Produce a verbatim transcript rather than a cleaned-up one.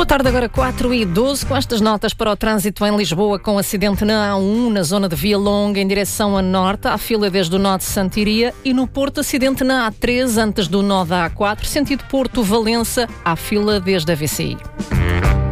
Boa tarde, agora quatro e doze, com estas notas para o trânsito em Lisboa, com acidente na A um, na zona de Via Longa, em direção a norte, à fila desde o nó de Santiria, e no Porto, acidente na A três, antes do nó da A quatro, sentido Porto-Valença, à fila desde a V C I.